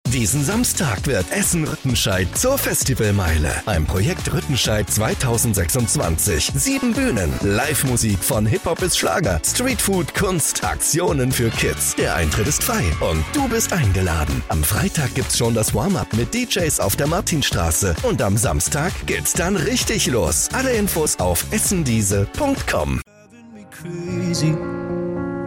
Diesen Samstag wird Essen-Rüttenscheid zur Festivalmeile. Ein Projekt Rüttenscheid 2026. 7 Bühnen, Live-Musik von Hip-Hop bis Schlager, Streetfood, Kunst, Aktionen für Kids. Der Eintritt ist frei und du bist eingeladen. Am Freitag gibt's schon das Warm-Up mit DJs auf der Martinstraße und am Samstag geht's dann richtig los. Alle Infos auf essendiese.com. Crazy.